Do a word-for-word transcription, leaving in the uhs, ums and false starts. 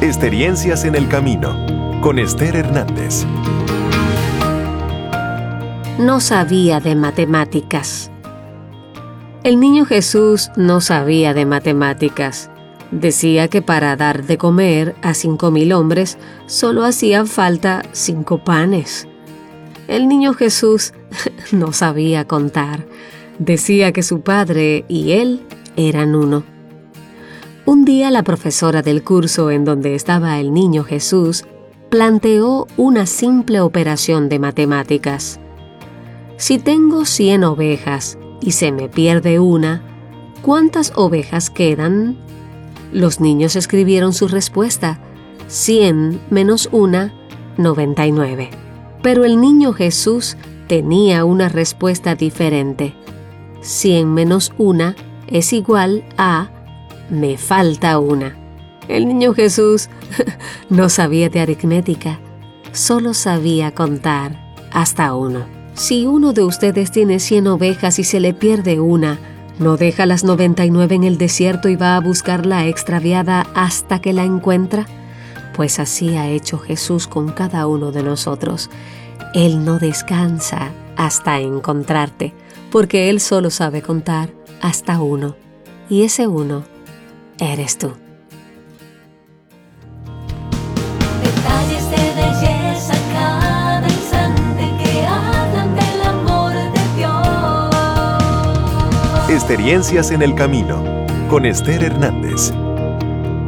Experiencias en el camino, con Esther Hernández. No sabía de matemáticas. El niño Jesús no sabía de matemáticas. Decía que para dar de comer a cinco mil hombres solo hacían falta cinco panes. El niño Jesús no sabía contar. Decía que su padre y él eran uno. Un día la profesora del curso en donde estaba el niño Jesús planteó una simple operación de matemáticas. Si tengo cien ovejas y se me pierde una, ¿cuántas ovejas quedan? Los niños escribieron su respuesta: cien menos una, noventa y nueve. Pero el niño Jesús tenía una respuesta diferente. cien menos una es igual a me falta una. El niño Jesús no sabía de aritmética, solo sabía contar hasta uno. Si uno de ustedes tiene cien ovejas y se le pierde una, ¿no deja las noventa y nueve en el desierto y va a buscar la extraviada hasta que la encuentra? Pues así ha hecho Jesús con cada uno de nosotros. Él no descansa hasta encontrarte, porque Él solo sabe contar hasta uno, y ese uno eres tú. Detalles de belleza cada instante que hablan del amor de Dios. Experiencias en el camino, con Esther Hernández.